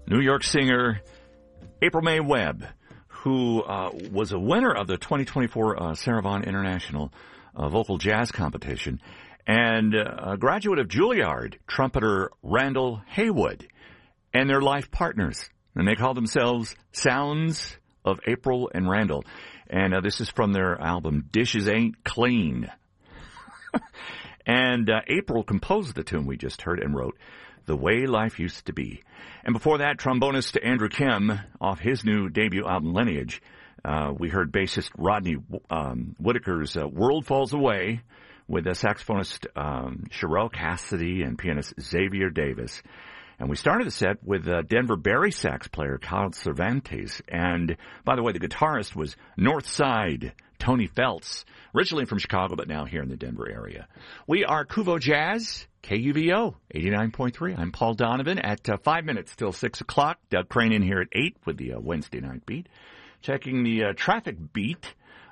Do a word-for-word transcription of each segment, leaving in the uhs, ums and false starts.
New York singer April May Webb, who uh, was a winner of the twenty twenty-four uh, Sarah Vaughan International uh, Vocal Jazz Competition, and uh, a graduate of Juilliard, trumpeter Randall Haywood, and their life partners. And they call themselves Sounds of April and Randall. And uh, this is from their album Dishes Ain't Clean. And uh, April composed the tune we just heard and wrote The Way Life Used to Be. And before that, trombonist Andrew Kim, off his new debut album Lineage, uh, we heard bassist Rodney um, Whitaker's uh, World Falls Away with uh, saxophonist um, Sherelle Cassidy and pianist Xavier Davis. And we started the set with uh, Denver Barry sax player Kyle Cervantes. And, by the way, the guitarist was Northside Tony Feltz, originally from Chicago, but now here in the Denver area. We are Kuvo Jazz, K U V O, eighty-nine point three. I'm Paul Donovan at uh, five minutes till six o'clock. Doug Crane in here at eight with the uh, Wednesday night beat. Checking the uh, traffic beat.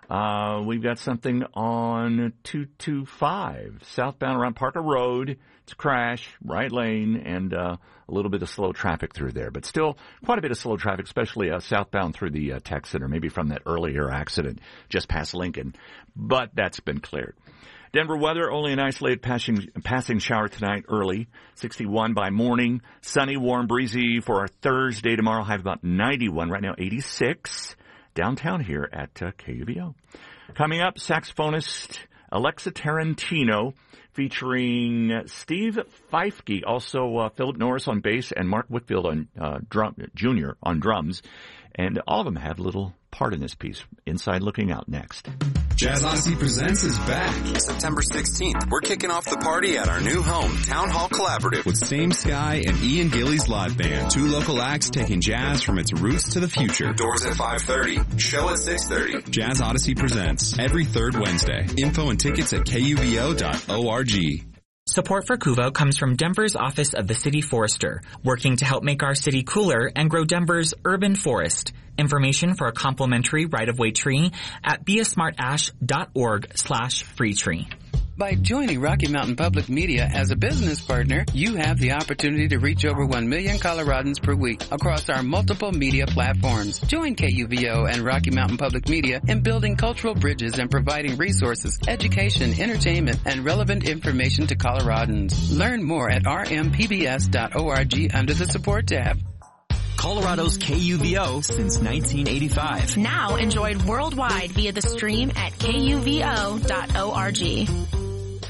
Uh, we've got something on two two five, southbound around Parker Road. It's a crash, right lane, and uh, a little bit of slow traffic through there. But still, quite a bit of slow traffic, especially uh, southbound through the uh, tech center, maybe from that earlier accident just past Lincoln. But that's been cleared. Denver weather, only an isolated passing, passing shower tonight early, sixty-one by morning. Sunny, warm, breezy for our Thursday tomorrow. High of about ninety-one, right now eighty-six. Downtown here at uh, K U V O. Coming up, saxophonist Alexa Tarantino featuring Steve Feifke, also uh, Philip Norris on bass and Mark Whitfield on uh, drum, Junior on drums. And all of them have a little part in this piece. Inside Looking Out next. Jazz Odyssey Presents is back. September sixteenth, we're kicking off the party at our new home, Town Hall Collaborative. With Same Sky and Ian Gillies Live Band. Two local acts taking jazz from its roots to the future. Doors at five thirty. Show at six thirty. Jazz Odyssey Presents every third Wednesday. Info and tickets at K U V O dot org. Support for Kuvo comes from Denver's Office of the City Forester, working to help make our city cooler and grow Denver's urban forest. Information for a complimentary right-of-way tree at beasmartash.org slash free tree. By joining Rocky Mountain Public Media as a business partner, you have the opportunity to reach over one million Coloradans per week across our multiple media platforms. Join K U V O and Rocky Mountain Public Media in building cultural bridges and providing resources, education, entertainment, and relevant information to Coloradans. Learn more at r m p b s dot org under the support tab. Colorado's K U V O since nineteen eighty-five. Now enjoyed worldwide via the stream at K U V O dot org.